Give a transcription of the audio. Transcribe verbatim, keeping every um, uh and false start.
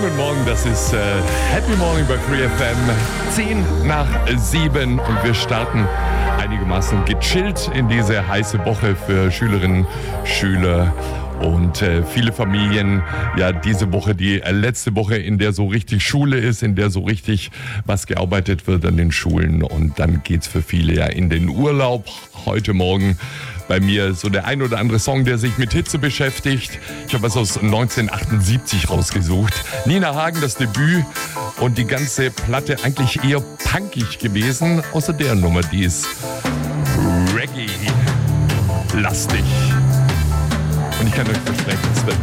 Guten Morgen, das ist äh, Happy Morning bei Free F M. zehn nach sieben und wir starten einigermaßen gechillt in diese heiße Woche für Schülerinnen, Schüler und äh, viele Familien. Ja, diese Woche, die äh, letzte Woche, in der so richtig Schule ist, in der so richtig was gearbeitet wird an den Schulen. Und dann geht's für viele ja in den Urlaub. Heute Morgen bei mir so der ein oder andere Song, der sich mit Hitze beschäftigt. Ich habe was aus neunzehnhundertachtundsiebzig rausgesucht. Nina Hagen, das Debüt, und die ganze Platte eigentlich eher punkig gewesen. Außer der Nummer, die ist Reggae-lastig. Und ich kann euch versprechen, es wird